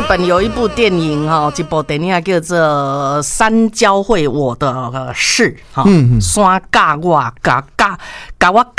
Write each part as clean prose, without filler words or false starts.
本有一部电影哈，一部电影叫做《山教会我的事》哈，山教我教我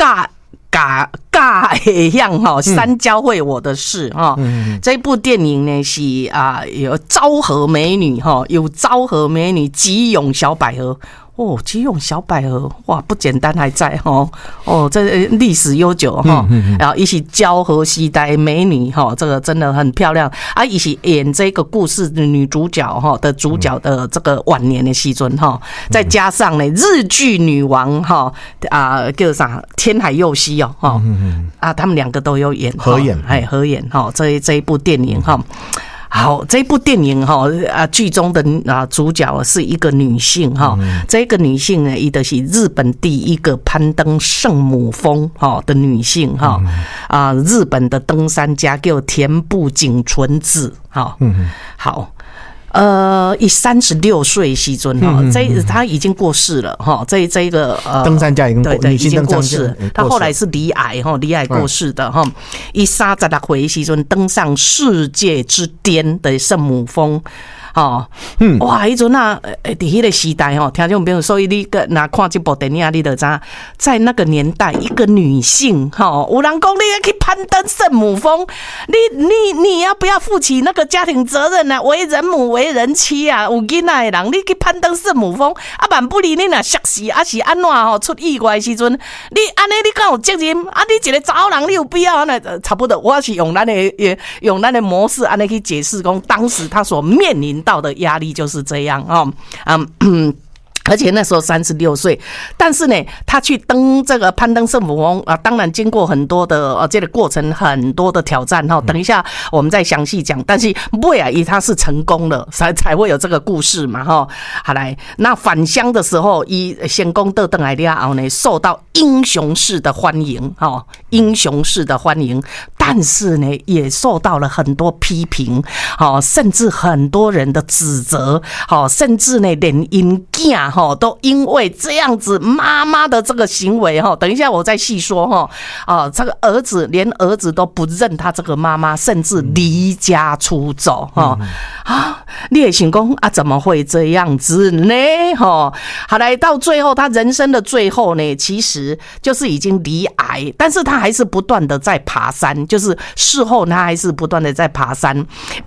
会样哈，山教会我的事哈。这部电影呢是有昭和美女哈，有昭和美女吉永小百合。哦，吉永小百合哇，不简单，还在哈哦，这历史悠久哈。然后一起昭和时代美女哈，这个真的很漂亮啊！一起演这个故事的女主角哈的主角的这个晚年的时阵哈，再加上呢日剧女王哈叫啥天海佑希哦哈他们两个都有演合演哈这一部电影哈。好，这部电影剧中的主角是一个女性哈，这个女性呢，伊就是日本第一个攀登圣母峰的女性哈日本的登山家叫田部井纯子哈，好。以36岁时阵哈，他已经过世了哈。这个登山家已经过世，他后来是罹癌过世的哈。以36岁时阵登上世界之巅的圣母峰。哇，迄阵伫迄个时代听众朋友，所以你若看这部电影，你就知道，在那个年代，一个女性有人讲你要去攀登圣母峰，你要不要负起那个家庭责任呢？为人母为人妻啊，有囡仔的人，你去攀登圣母峰，万不离你若摔死，是安怎出意外的时阵，你安尼你敢有责任？你一个查某人，你有必要差不多，我是用咱的模式安尼去解释，讲当时他所面临到的压力就是这样而且那时候36岁，但是呢，他去登这个攀登圣母峰当然经过很多的这个过程，很多的挑战等一下我们再详细讲。但是尾啊，他是成功了，才会有这个故事嘛好来，那返乡的时候，伊成功倒回来了后呢，受到英雄式的欢迎英雄式的欢迎，但是呢，也受到了很多批评甚至很多人的指责甚至呢，连因囝都因为这样子妈妈的这个行为等一下我再细说这个连儿子都不认他这个妈妈，甚至离家出走你也想说怎么会这样子呢好来到最后，他人生的最后呢，其实就是已经罹癌，但是他还是不断的在爬山，就是事后他还是不断的在爬山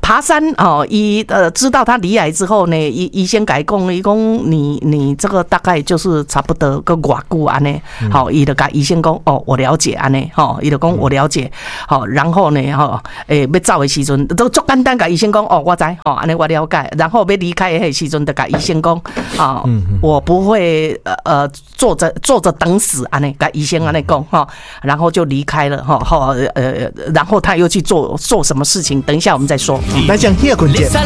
知道他罹癌之后呢，医生跟他说你这个大概就是差不多个多久安尼好，伊就跟医生说我了解安尼伊就说我了解然后呢要走的时阵都足简单，跟医生说我知安尼我了解，然后要离开的时阵就跟医生说我不会坐着等死安尼，跟医生安尼讲然后就离开了然后他又去做什么事情，等一下我们再说。 来讲第二个